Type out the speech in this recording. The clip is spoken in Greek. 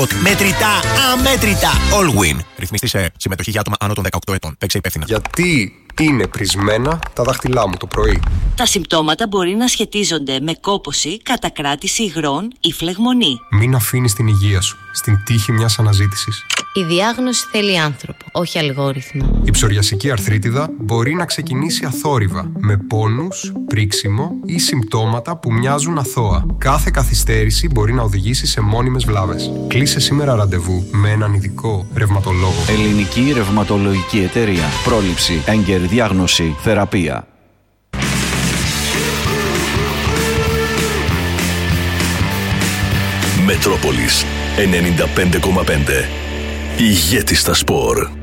Μετρητά, αμέτρητα. Allwin. Ρυθμιστή σε συμμετοχή για άτομα άνω των 18 ετών. Παίξε υπεύθυνα. Γιατί είναι πρισμένα τα δάχτυλά μου το πρωί? Τα συμπτώματα μπορεί να σχετίζονται με κόπωση, κατακράτηση υγρών ή φλεγμονή. Μην αφήνεις την υγεία σου στην τύχη μιας αναζήτησης. Η διάγνωση θέλει άνθρωπο, όχι αλγόριθμο. Η ψωριασική αρθρίτιδα μπορεί να ξεκινήσει αθόρυβα, με πόνους, πρίξιμο ή συμπτώματα που μοιάζουν αθώα. Κάθε καθυστέρηση μπορεί να οδηγήσει σε μόνιμες βλάβες. Κλείσε σήμερα ραντεβού με έναν ειδικό ρευματολόγο. Ελληνική Ρευματολογική Εταιρεία. Πρόληψη, έγκαιρη διάγνωση, θεραπεία. Μετρόπολης 95,5. Ηγέτη στα σπορ.